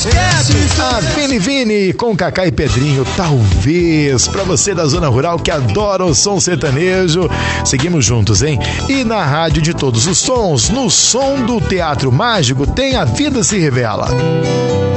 A Vini Vini com Cacá e Pedrinho, talvez pra você da zona rural que adora o som sertanejo. Seguimos juntos, hein? E na rádio de todos os sons, no som do Teatro Mágico, tem A Vida Se Revela.